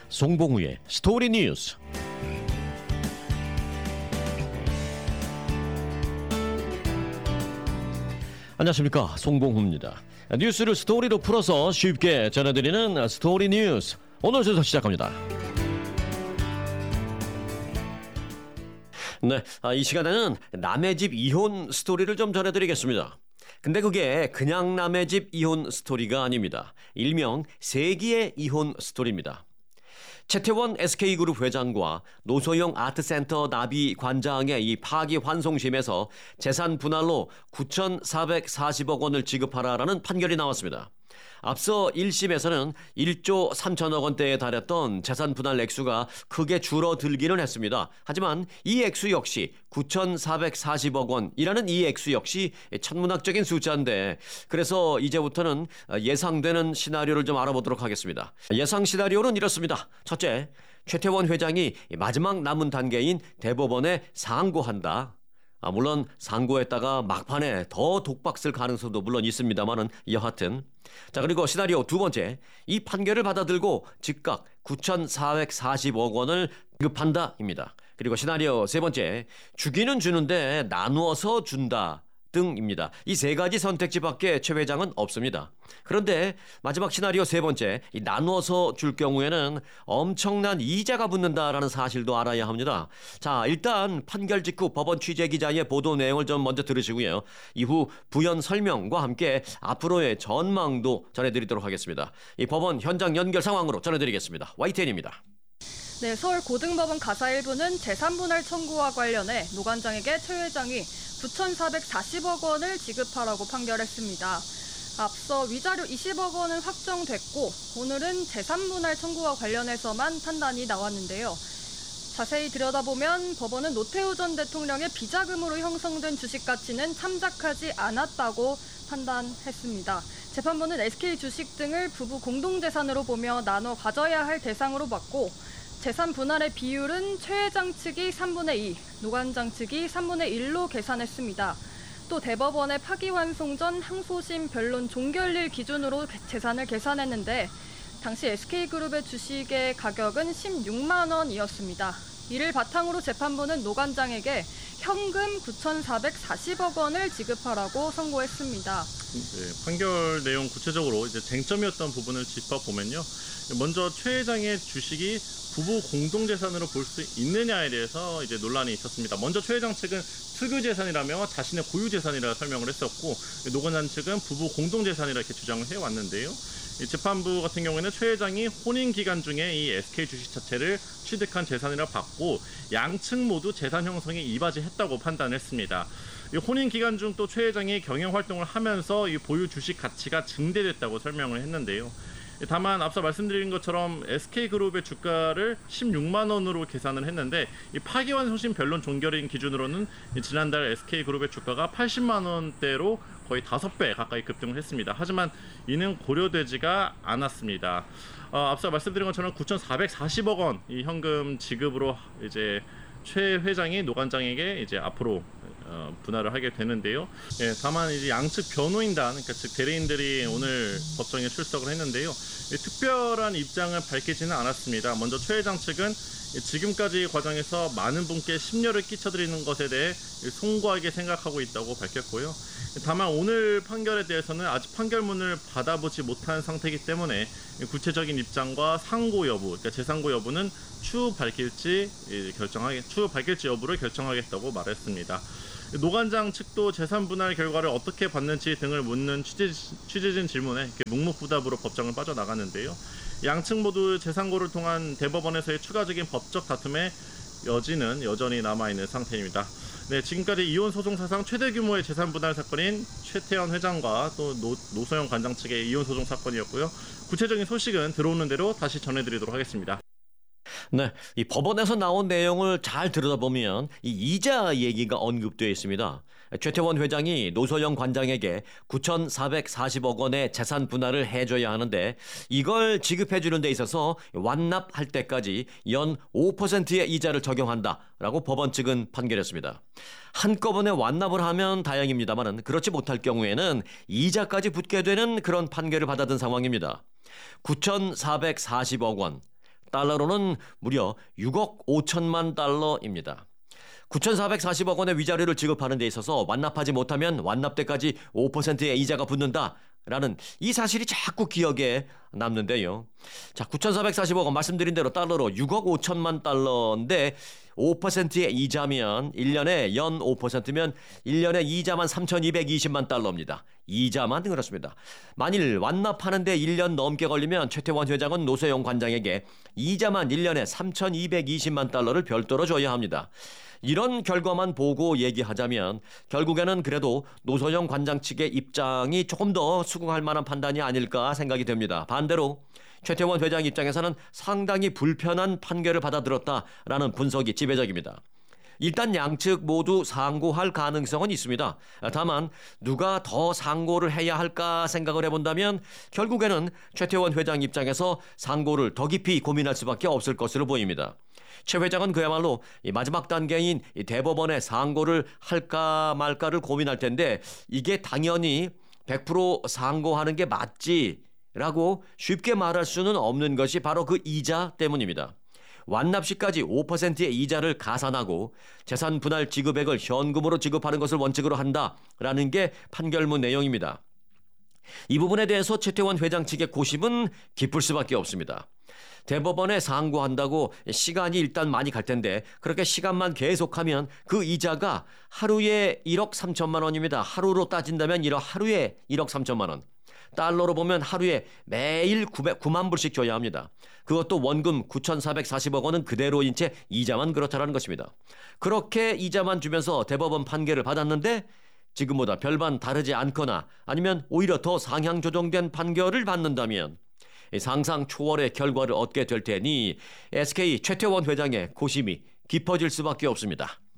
송봉우의 스토리 뉴스. 안녕하십니까, 송봉우입니다. 뉴스를 스토리로 풀어서 쉽게 전해드리는 스토리 뉴스, 오늘 순서 시작합니다. 네, 이 시간에는 남의 집 이혼 스토리를 좀 전해드리겠습니다. 근데 그게 그냥 남의 집 이혼 스토리가 아닙니다. 일명 세기의 이혼 스토리입니다. 최태원 SK그룹 회장과 노소영 아트센터 나비 관장의 이 파기환송심에서 재산 분할로 9,440억 원을 지급하라라는 판결이 나왔습니다. 앞서 1심에서는 1조 3천억 원대에 달했던 재산 분할 액수가 크게 줄어들기는 했습니다. 하지만 이 액수 역시 9,440억 원이라는 이 액수 역시 천문학적인 숫자인데, 그래서 이제부터는 예상되는 시나리오를 좀 알아보도록 하겠습니다. 예상 시나리오는 이렇습니다. 첫째, 최태원 회장이 마지막 남은 단계인 대법원에 상고한다. 물론 상고했다가 막판에 더 독박 쓸 가능성도 물론 있습니다만은 여하튼. 자, 그리고 시나리오 두 번째, 이 판결을 받아들고 즉각 9,440억 원을 지급한다입니다. 그리고 시나리오 세 번째, 주기는 주는데 나누어서 준다 등입니다. 이 세 가지 선택지밖에 최 회장은 없습니다. 그런데 마지막 시나리오 세 번째, 이 나누어서 줄 경우에는 엄청난 이자가 붙는다라는 사실도 알아야 합니다. 자, 일단 판결 직후 법원 취재기자의 보도 내용을 좀 먼저 들으시고요. 이후 부연 설명과 함께 앞으로의 전망도 전해드리도록 하겠습니다. 이 법원 현장 연결 상황으로 전해드리겠습니다. YTN입니다. 네, 서울고등법원 가사 1부는 재산분할 청구와 관련해 노 관장에게 최 회장이 9,440억 원을 지급하라고 판결했습니다. 앞서 위자료 20억 원은 확정됐고, 오늘은 재산분할 청구와 관련해서만 판단이 나왔는데요. 자세히 들여다보면 법원은 노태우 전 대통령의 비자금으로 형성된 주식 가치는 참작하지 않았다고 판단했습니다. 재판부는 SK 주식 등을 부부 공동재산으로 보며 나눠 가져야 할 대상으로 봤고, 재산 분할의 비율은 최 회장 측이 3분의 2, 노 관장 측이 3분의 1로 계산했습니다. 또 대법원의 파기환송 전 항소심 변론 종결일 기준으로 재산을 계산했는데, 당시 SK그룹의 주식의 가격은 16만 원이었습니다. 이를 바탕으로 재판부는 노 관장에게 현금 9,440억 원을 지급하라고 선고했습니다. 네, 판결 내용 구체적으로 이제 쟁점이었던 부분을 짚어보면요. 먼저 최 회장의 주식이 부부 공동재산으로 볼 수 있느냐에 대해서 이제 논란이 있었습니다. 먼저 최 회장 측은 특유재산이라며 자신의 고유재산이라 설명을 했었고, 노 관장 측은 부부 공동재산이라 이렇게 주장을 해왔는데요. 이 재판부 같은 경우에는 최 회장이 혼인 기간 중에 이 SK 주식 자체를 취득한 재산이라 봤고, 양측 모두 재산 형성에 이바지했다고 판단했습니다. 이 혼인 기간 중 또 최 회장이 경영 활동을 하면서 이 보유 주식 가치가 증대됐다고 설명을 했는데요. 다만 앞서 말씀드린 것처럼 SK그룹의 주가를 16만 원으로 계산을 했는데, 이 파기환송심 변론 종결인 기준으로는 지난달 SK그룹의 주가가 80만 원대로 거의 5배 가까이 급등을 했습니다. 하지만 이는 고려되지가 않았습니다. 앞서 말씀드린 것처럼 9,440억 원 이 현금 지급으로 이제 최 회장이 노 관장에게 이제 앞으로 분할을 하게 되는데요. 예, 다만 이제 양측 변호인단, 그러니까 즉 대리인들이 오늘 법정에 출석을 했는데요. 특별한 입장을 밝히지는 않았습니다. 먼저 최 회장 측은 지금까지 과정에서 많은 분께 심려를 끼쳐드리는 것에 대해 송구하게 생각하고 있다고 밝혔고요. 다만 오늘 판결에 대해서는 아직 판결문을 받아보지 못한 상태이기 때문에 구체적인 입장과 상고 여부, 그러니까 재상고 여부는 추후 밝힐지 여부를 결정하겠다고 말했습니다. 노 관장 측도 재산 분할 결과를 어떻게 봤는지 등을 묻는 취재진 질문에 묵묵부답으로 법정을 빠져나갔는데요. 양측 모두 재상고를 통한 대법원에서의 추가적인 법적 다툼의 여지는 여전히 남아있는 상태입니다. 네, 지금까지 이혼 소송 사상 최대 규모의 재산 분할 사건인 최태원 회장과 또 노소영 관장 측의 이혼 소송 사건이었고요. 구체적인 소식은 들어오는 대로 다시 전해드리도록 하겠습니다. 네, 이 법원에서 나온 내용을 잘 들여다보면 이 이자 얘기가 언급되어 있습니다. 최태원 회장이 노소영 관장에게 9,440억 원의 재산 분할을 해줘야 하는데, 이걸 지급해 주는 데 있어서 완납할 때까지 연 5%의 이자를 적용한다라고 법원 측은 판결했습니다. 한꺼번에 완납을 하면 다행입니다만 그렇지 못할 경우에는 이자까지 붙게 되는 그런 판결을 받아든 상황입니다. 9,440억 원. 달러로는 무려 6억 5천만 달러입니다. 9,440억 원의 위자료를 지급하는 데 있어서 완납하지 못하면 완납 때까지 5%의 이자가 붙는다라는 이 사실이 자꾸 기억에 남는데요. 자, 9,440억 원 말씀드린 대로 달러로 6억 5천만 달러인데 5%의 이자면 1년에 연 5%면 1년에 이자만 3,220만 달러입니다. 이자만 그렇습니다. 만일 완납하는데 1년 넘게 걸리면 최태원 회장은 노소영 관장에게 이자만 1년에 3,220만 달러를 별도로 줘야 합니다. 이런 결과만 보고 얘기하자면 결국에는 그래도 노소영 관장 측의 입장이 조금 더 수긍할 만한 판단이 아닐까 생각이 됩니다. 반대로 최태원 회장 입장에서는 상당히 불편한 판결을 받아들였다라는 분석이 지배적입니다. 일단 양측 모두 상고할 가능성은 있습니다. 다만 누가 더 상고를 해야 할까 생각을 해본다면 결국에는 최태원 회장 입장에서 상고를 더 깊이 고민할 수밖에 없을 것으로 보입니다. 최 회장은 그야말로 마지막 단계인 대법원에 상고를 할까 말까를 고민할 텐데 이게 당연히 100% 상고하는 게 맞지라고 쉽게 말할 수는 없는 것이 바로 그 이자 때문입니다. 완납 시까지 5%의 이자를 가산하고 재산 분할 지급액을 현금으로 지급하는 것을 원칙으로 한다라는 게 판결문 내용입니다. 이 부분에 대해서 최태원 회장 측의 고심은 깊을 수밖에 없습니다. 대법원에 상고한다고 시간이 일단 많이 갈 텐데 그렇게 시간만 계속하면 그 이자가 하루에 1억 3천만 원입니다. 하루로 따진다면 하루에 1억 3천만 원. 달러로 보면 하루에 매일 9만 불씩 줘야 합니다. 그것도 원금 9,440억 원은 그대로인 채 이자만 그렇다는 것입니다. 그렇게 이자만 주면서 대법원 판결을 받았는데 지금보다 별반 다르지 않거나 아니면 오히려 더 상향 조정된 판결을 받는다면 상상 초월의 결과를 얻게 될 테니 SK 최태원 회장의 고심이 깊어질 수밖에 없습니다.